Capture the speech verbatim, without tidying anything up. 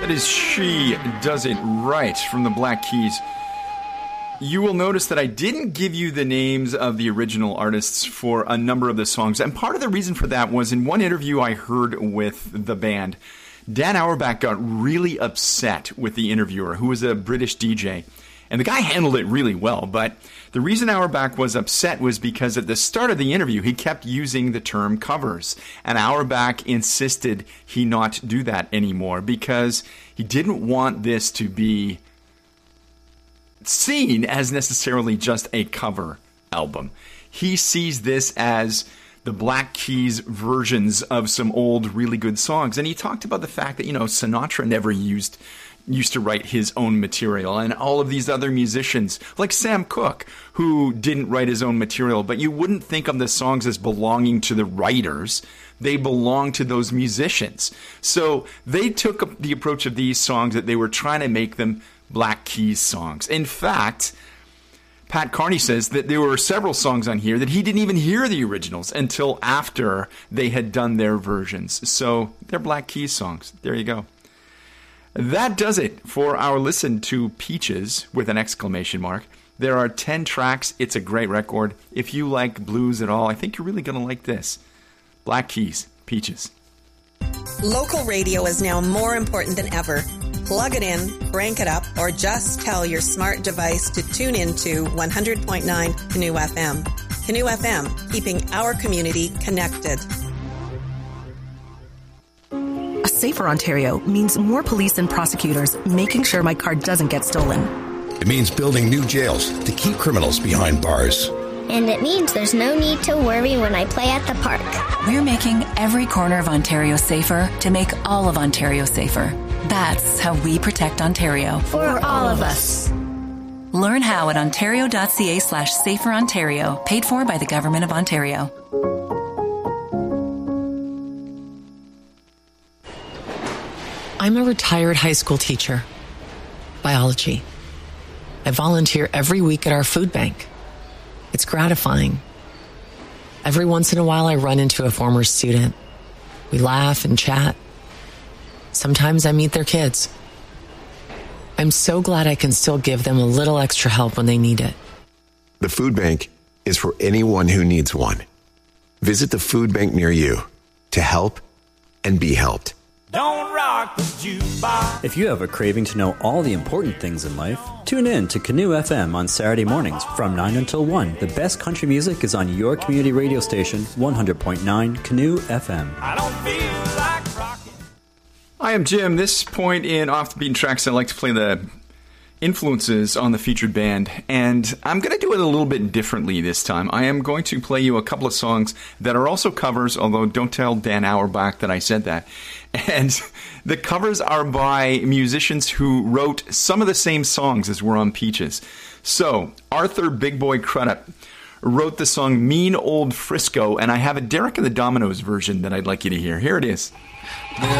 That is She Does It Right from the Black Keys. You will notice that I didn't give you the names of the original artists for a number of the songs. And part of the reason for that was in one interview I heard with the band, Dan Auerbach got really upset with the interviewer, who was a British D J. And the guy handled it really well. But the reason Auerbach was upset was because at the start of the interview, he kept using the term covers. And Auerbach insisted he not do that anymore because he didn't want this to be seen as necessarily just a cover album. He sees this as the Black Keys versions of some old really good songs. And he talked about the fact that, you know, Sinatra never used used to write his own material, and all of these other musicians like Sam Cooke, who didn't write his own material, but you wouldn't think of the songs as belonging to the writers. They belong to those musicians. So they took the approach of these songs that they were trying to make them Black Keys songs. In fact, Pat Carney says that there were several songs on here that he didn't even hear the originals until after they had done their versions. So they're Black Keys songs. There you go. That does it for our listen to Peaches with an exclamation mark. There are ten tracks. It's a great record. If you like blues at all, I think you're really going to like this. Black Keys, Peaches. Local radio is now more important than ever. Plug it in, crank it up, or just tell your smart device to tune into one hundred point nine Canoe F M. Canoe F M, keeping our community connected. A safer Ontario means more police and prosecutors making sure my car doesn't get stolen. It means building new jails to keep criminals behind bars. And it means there's no need to worry when I play at the park. We're making every corner of Ontario safer to make all of Ontario safer. That's how we protect Ontario. For, For all of us. Learn how at ontario.ca slash safer Ontario, paid for by the Government of Ontario. I'm a retired high school teacher. Biology. I volunteer every week at our food bank. It's gratifying. Every once in a while, I run into a former student. We laugh and chat. Sometimes I meet their kids. I'm so glad I can still give them a little extra help when they need it. The food bank is for anyone who needs one. Visit the food bank near you to help and be helped. Don't rock the jukebox. If you have a craving to know all the important things in life, tune in to Canoe F M on Saturday mornings from nine until one. The best country music is on your community radio station, one hundred point nine Canoe F M. I don't feel like rocking. I am Jim. This point in Off the Beaten Tracks, I like to play the influences on the featured band, and I'm going to do it a little bit differently this time. I am going to play you a couple of songs that are also covers, although don't tell Dan Auerbach that I said that. And the covers are by musicians who wrote some of the same songs as were on Peaches. So, Arthur Big Boy Crudup wrote the song Mean Old Frisco, and I have a Derek and the Dominoes version that I'd like you to hear. Here it is.